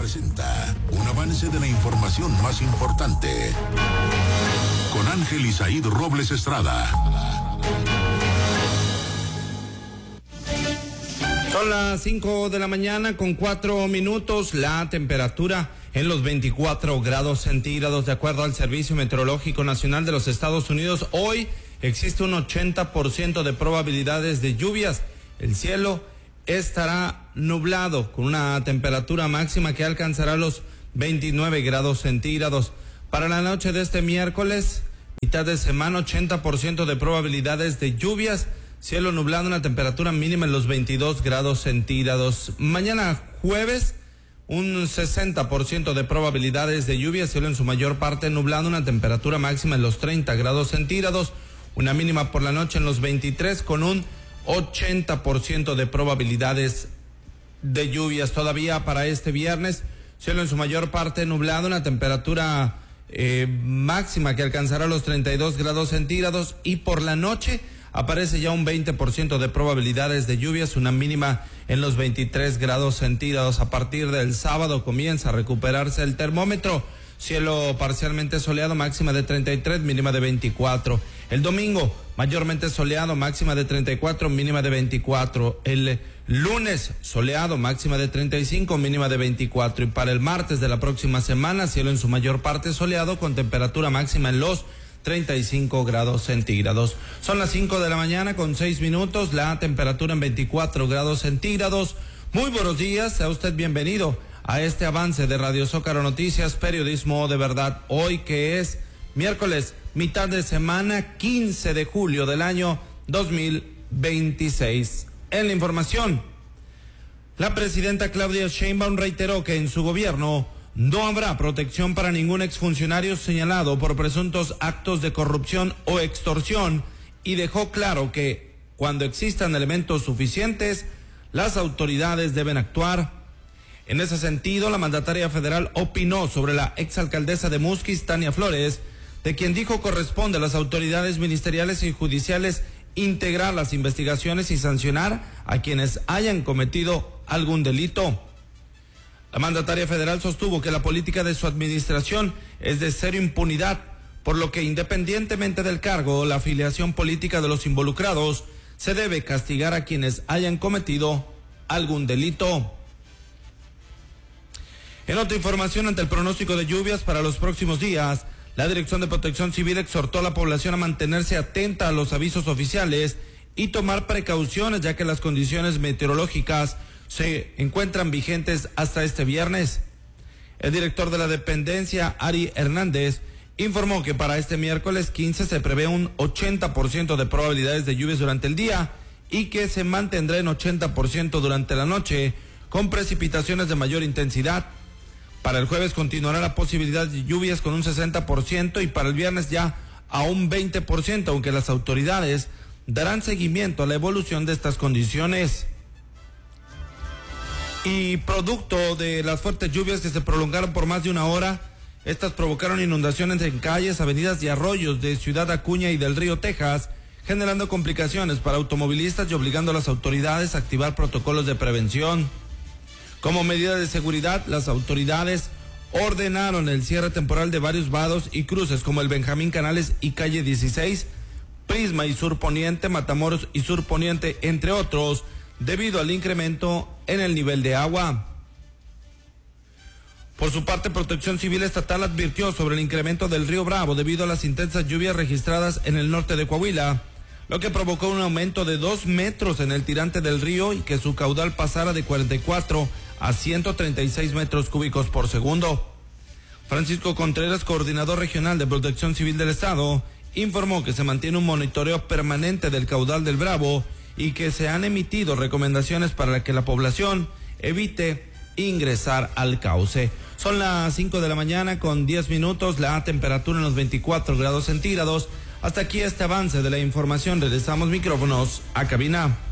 presenta un avance de la información más importante con Ángel Isaíd Robles Estrada. Son las 5 de la mañana con 4 minutos, la temperatura en los 24 grados centígrados de acuerdo al Servicio Meteorológico Nacional de los Estados Unidos. Hoy existe un 80% de probabilidades de lluvias. El cielo estará nublado con una temperatura máxima que alcanzará los 29 grados centígrados. Para la noche de este miércoles, mitad de semana, 80% de probabilidades de lluvias. Cielo nublado, una temperatura mínima en los 22 grados centígrados. Mañana jueves, un 60% de probabilidades de lluvia, cielo en su mayor parte nublado, una temperatura máxima en los 30 grados centígrados, una mínima por la noche en los 23 con un 80% de probabilidades de lluvias. Todavía para este viernes, cielo en su mayor parte nublado, una temperatura máxima que alcanzará los 32 grados centígrados y por la noche aparece ya un 20% de probabilidades de lluvias, una mínima en los 23 grados centígrados. A partir del sábado comienza a recuperarse el termómetro. Cielo parcialmente soleado, máxima de 33, mínima de 24. El domingo, mayormente soleado, máxima de 34, mínima de 24. El lunes, soleado, máxima de 35, mínima de 24. Y para el martes de la próxima semana, cielo en su mayor parte soleado, con temperatura máxima en los 35 grados centígrados. Son las 5 de la mañana con 6 minutos, la temperatura en 24 grados centígrados. Muy buenos días, sea usted bienvenido a este avance de Radio Zócalo Noticias, periodismo de verdad. Hoy que es miércoles, mitad de semana, 15 de julio del año 2026. En la información, la presidenta Claudia Sheinbaum reiteró que en su gobierno no habrá protección para ningún exfuncionario señalado por presuntos actos de corrupción o extorsión y dejó claro que cuando existan elementos suficientes, las autoridades deben actuar. En ese sentido, la mandataria federal opinó sobre la exalcaldesa de Musquis, Tania Flores, de quien dijo corresponde a las autoridades ministeriales y judiciales integrar las investigaciones y sancionar a quienes hayan cometido algún delito. La mandataria federal sostuvo que la política de su administración es de cero impunidad, por lo que independientemente del cargo o la afiliación política de los involucrados, se debe castigar a quienes hayan cometido algún delito. En otra información, ante el pronóstico de lluvias para los próximos días, la Dirección de Protección Civil exhortó a la población a mantenerse atenta a los avisos oficiales y tomar precauciones, ya que las condiciones meteorológicas se encuentran vigentes hasta este viernes. El director de la dependencia, Ari Hernández, informó que para este miércoles 15 se prevé un 80% de probabilidades de lluvias durante el día y que se mantendrá en 80% durante la noche, con precipitaciones de mayor intensidad. Para el jueves continuará la posibilidad de lluvias con un 60% y para el viernes ya a un 20%, aunque las autoridades darán seguimiento a la evolución de estas condiciones. Y producto de las fuertes lluvias que se prolongaron por más de una hora, estas provocaron inundaciones en calles, avenidas y arroyos de Ciudad Acuña y del Río Texas, generando complicaciones para automovilistas y obligando a las autoridades a activar protocolos de prevención. Como medida de seguridad, las autoridades ordenaron el cierre temporal de varios vados y cruces como el Benjamín Canales y calle 16, Prisma y Sur Poniente, Matamoros y Sur Poniente, entre otros, debido al incremento en el nivel de agua. Por su parte, Protección Civil Estatal advirtió sobre el incremento del río Bravo debido a las intensas lluvias registradas en el norte de Coahuila, lo que provocó un aumento de 2 metros en el tirante del río y que su caudal pasara de 44 a 136 metros cúbicos por segundo. Francisco Contreras, coordinador regional de Protección Civil del Estado, informó que se mantiene un monitoreo permanente del caudal del Bravo y que se han emitido recomendaciones para que la población evite ingresar al cauce. Son las 5 de la mañana con 10 minutos, la temperatura en los 24 grados centígrados. Hasta aquí este avance de la información. Regresamos micrófonos a cabina.